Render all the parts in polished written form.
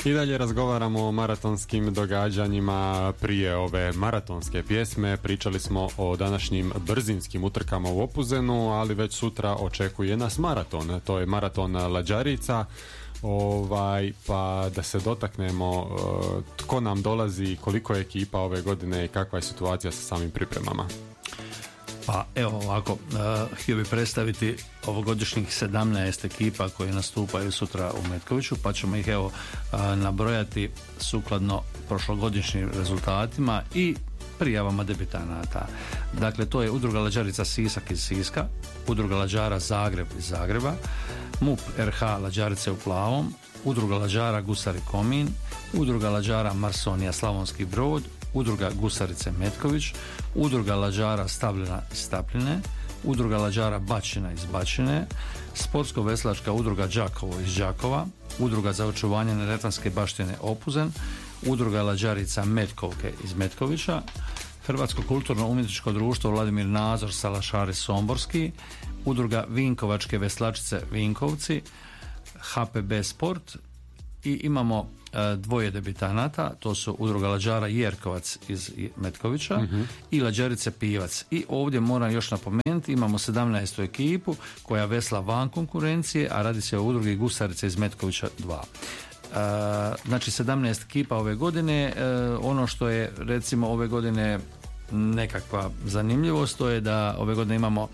I dalje razgovaramo o maratonskim događanjima. Prije ove maratonske pjesme pričali smo o današnjim brzinskim utrkama u Opuzenu, ali već sutra očekuje nas maraton. To je maraton Lađarica. Pa da se dotaknemo tko nam dolazi, koliko je ekipa ove godine i kakva je situacija sa samim pripremama. Pa evo ovako, htio bih predstaviti ovogodišnjih 17 ekipa koje nastupaju sutra u Metkoviću, pa ćemo ih nabrojati sukladno prošlogodišnjim rezultatima i prijavama debitanata. Dakle, to je Udruga Lađarica Sisak iz Siska, Udruga Lađara Zagreb iz Zagreba, MUP RH Lađarice u Plavom, Udruga Lađara Gusari Komin, Udruga Lađara Marsonija Slavonski Brod, Udruga Gusarice Metković, Udruga Lađara Stavljena iz Stapljine, Udruga Lađara Bačina iz Bačine, Sportsko-veslačka udruga Đakovo iz Đakova, Udruga za očuvanje neretvanske baštine Opuzen, Udruga Lađarica Metkovke iz Metkovića, Hrvatsko kulturno-umjetničko društvo Vladimir Nazor Salašari Somborski, Udruga Vinkovačke veslačice Vinkovci, HPB Sport i imamo dvoje debitanata, to su Udruga Lađara Jerkovac iz Metkovića i Lađarice Pivac. I ovdje moram još napomenuti, imamo 17. ekipu koja vesla van konkurencije, a radi se o Udrugi Gusarice iz Metkovića 2. Znači 17 ekipa ove godine. Ono što je recimo ove godine nekakva zanimljivost, to je da ove godine imamo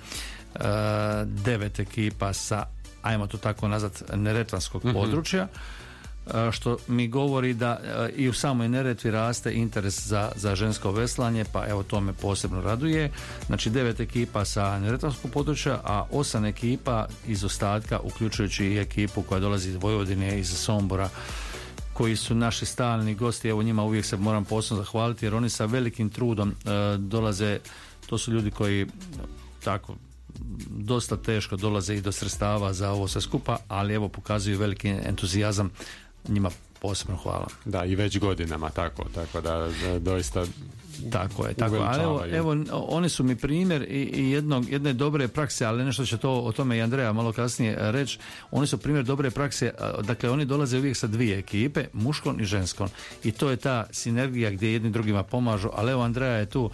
9 ekipa sa, ajmo to tako nazvat, neretvanskog područja, što mi govori da i u samoj Neretvi raste interes za žensko veslanje, pa evo to me posebno raduje. Znači 9 ekipa sa neretvanskog područja, a 8 ekipa iz ostatka, uključujući i ekipu koja dolazi iz Vojvodine, iz Sombora, koji su naši stalni gosti. Evo njima uvijek se moram posebno zahvaliti, jer oni sa velikim trudom dolaze, to su ljudi koji tako dosta teško dolaze i do sredstava za ovo sve skupa, ali evo pokazuju veliki entuzijazam, njima posebno hvala. Da, i već godinama tako da doista tako je, ali evo oni su mi primjer i jedne dobre prakse, ali nešto će o tome i Andreja malo kasnije reći. Oni su primjer dobre prakse, dakle oni dolaze uvijek sa dvije ekipe, muškom i ženskom, i to je ta sinergija gdje jedni drugima pomažu, ali evo Andreja je tu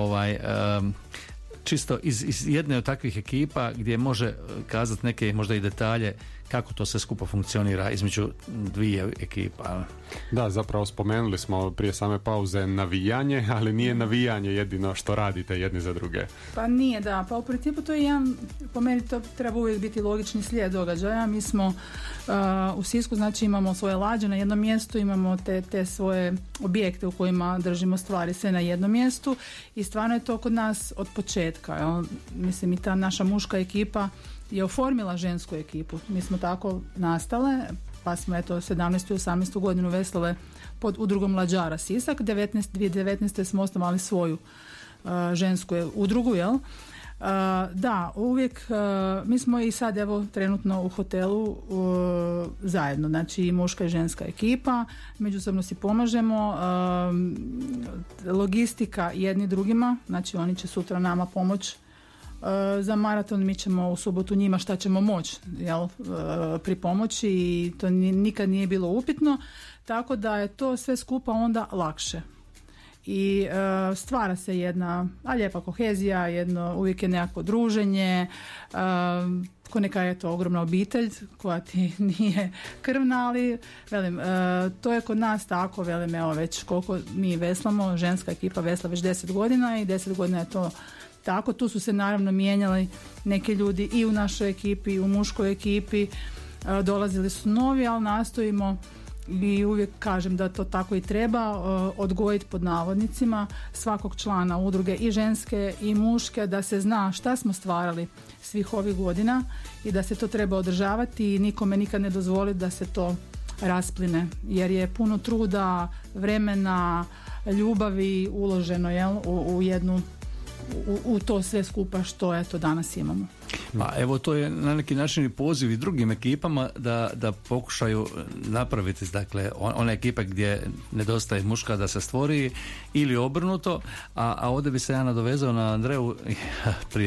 čisto iz jedne od takvih ekipa gdje može kazati neke možda i detalje kako to sve skupo funkcionira između dvije ekipa. Da, zapravo spomenuli smo prije same pauze navijanje, ali nije navijanje jedino što radite jedni za druge. Pa nije, da, pa u principu to je jedan, po meni to treba uvijek biti logični slijed događaja. Mi smo u Sisku, znači imamo svoje lađe na jednom mjestu, imamo te svoje objekte u kojima držimo stvari sve na jednom mjestu i stvarno je to kod nas od početka. Jel? Mislim, i ta naša muška ekipa je oformila žensku ekipu. Mi smo tako nastale, pa smo 17. i 18. godinu veslale pod udrugom Lađara Sisak. 2019. smo osnovali svoju žensku udrugu, jel? Da, uvijek mi smo i sad evo trenutno u hotelu zajedno, znači i muška i ženska ekipa, međusobno si pomažemo, logistika jedni drugima, znači oni će sutra nama pomoći za maraton, mi ćemo u subotu njima šta ćemo moći pri pomoći i to nikad nije bilo upitno, tako da je to sve skupa onda lakše i stvara se jedna lijepa kohezija, uvijek je nekako druženje, ko neka je to ogromna obitelj koja ti nije krvna, ali velim, to je kod nas tako, velim, evo već koliko mi veslamo, ženska ekipa vesla već 10 godina i 10 godina je to tako. Tu su se naravno mijenjali neki ljudi i u našoj ekipi i u muškoj ekipi, dolazili su novi, ali nastojimo i uvijek kažem da to tako i treba odgojiti pod navodnicima svakog člana udruge i ženske i muške, da se zna šta smo stvarali svih ovih godina i da se to treba održavati i nikome nikad ne dozvoliti da se to raspline, jer je puno truda, vremena, ljubavi uloženo u jednu u to sve skupa što eto danas imamo. Pa evo, to je na neki način i poziv i drugim ekipama da pokušaju napraviti, dakle, one ekipe gdje nedostaje muška da se stvori ili obrnuto, a ovdje bi se ja nadovezao na Andreju prije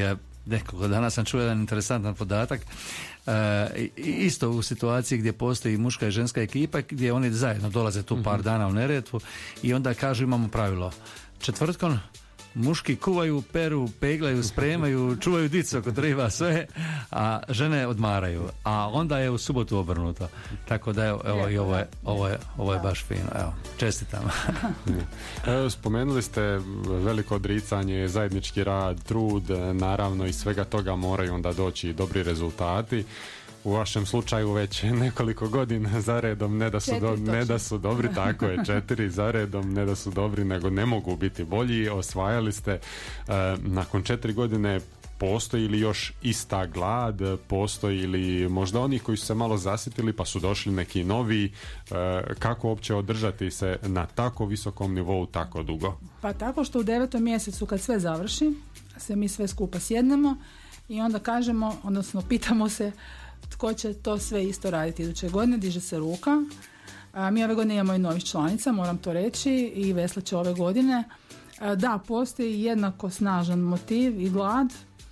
nekoliko dana sam čuo jedan interesantan podatak, isto u situaciji gdje postoji muška i ženska ekipa gdje oni zajedno dolaze tu par dana u Neretvu i onda kažu imamo pravilo, četvrtkom muški kuvaju, peru, peglaju, spremaju, čuvaju dicu ako treba sve, a žene odmaraju. A onda je u subotu obrnuto. Tako da evo i ovo je baš fino. Evo, čestitam. Evo, spomenuli ste veliko odricanje, zajednički rad, trud, naravno i svega toga moraju onda doći dobri rezultati. U vašem slučaju već nekoliko godina za redom ne da su dobri, tako je, 4 za redom, ne da su dobri, nego ne mogu biti bolji. Osvajali ste nakon 4 godine. Postoji li još ista glad, postoji li možda oni koji su se malo zasitili pa su došli neki novi, kako uopće održati se na tako visokom nivou tako dugo? Pa tako što u 9. mjesecu kad sve završi, se mi sve skupa sjednemo i onda kažemo, odnosno pitamo se tko će to sve isto raditi iduće godine, diže se ruka. Mi ove godine imamo i novih članica, moram to reći, i Vesla će ove godine. Da, postoji jednako snažan motiv i glad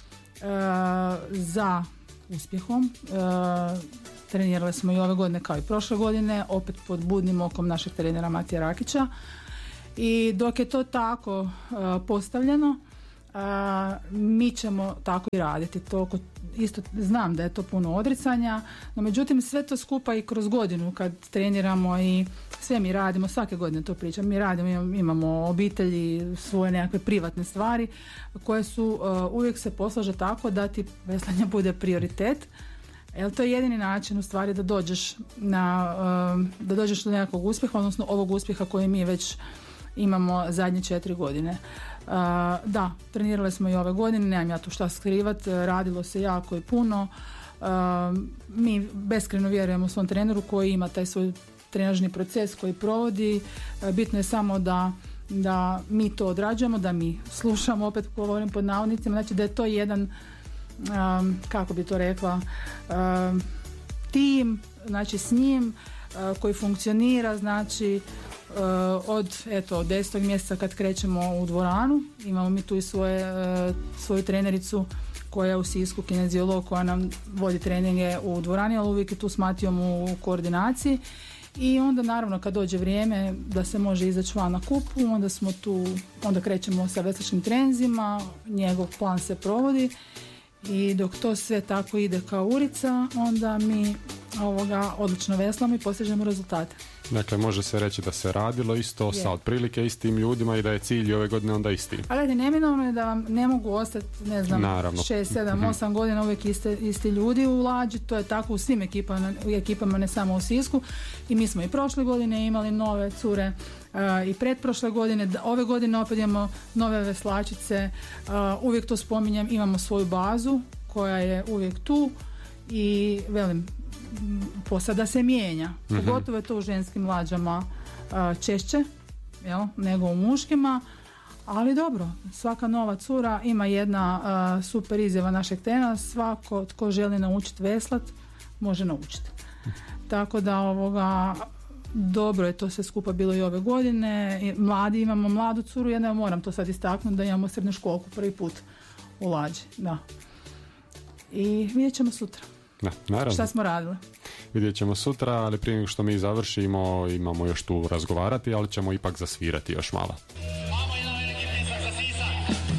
za uspjehom. Trenirali smo i ove godine kao i prošle godine, opet pod budnim okom našeg trenera Matija Rakića. I dok je to tako postavljeno, mi ćemo tako i raditi. To isto znam da je to puno odricanja, no međutim sve to skupa i kroz godinu kad treniramo i sve mi radimo, svake godine to pričam, mi radimo, imamo obitelji, svoje nekakve privatne stvari koje su uvijek se poslaže tako da ti veslanje bude prioritet. Jer to je jedini način u stvari da dođeš do nekakvog uspjeha, odnosno ovog uspjeha koji mi već imamo zadnje 4 godine. Da, trenirali smo i ove godine, nemam ja tu šta skrivat, radilo se jako i puno. Mi beskrajno vjerujemo svom treneru koji ima taj svoj trenažni proces koji provodi. Bitno je samo da mi to odrađujemo, da mi slušamo, opet govorim pod navodnicima, znači da je to jedan, kako bi to rekla, tim, znači s njim koji funkcionira, znači od 10. mjeseca kad krećemo u dvoranu, imamo mi tu i svoju trenericu koja je u Sisku, kineziolog, koja nam vodi treninge u dvorani, ali uvijek je tu s Matijom u koordinaciji. I onda naravno kad dođe vrijeme da se može izaći van na kupu, onda smo tu, onda krećemo sa veslačkim trenzima, njegov plan se provodi i dok to sve tako ide kao urica, onda mi odlično veslamo i postižemo rezultate. Dakle, može se reći da se radilo isto sa otprilike istim ljudima i da je cilj ove godine onda isti. Pa gledajte, neminovno je da vam ne mogu ostati, ne znam, 6, 7, 8 godina uvijek isti ljudi u Lađi, to je tako u svim ekipama, ne samo u Sisku, i mi smo i prošle godine imali nove cure i pretprošle godine, ove godine opet imamo nove veslačice, uvijek to spominjem, imamo svoju bazu koja je uvijek tu i velim, posada se mijenja, pogotovo je to u ženskim lađama češće nego u muškima, ali dobro, svaka nova cura ima jedna super izjava našeg trenera, svako tko želi naučiti veslat može naučiti. Tako da dobro je to sve skupa bilo i ove godine. Mladi, imamo mladu curu, ja moram to sad istaknuti da imamo srednju školku prvi put u Lađi, da. I vidjet ćemo sutra. Da, naravno. Šta smo radili? Vidjet ćemo sutra, ali prije nego što mi završimo imamo još tu razgovarati, ali ćemo ipak zasvirati još malo.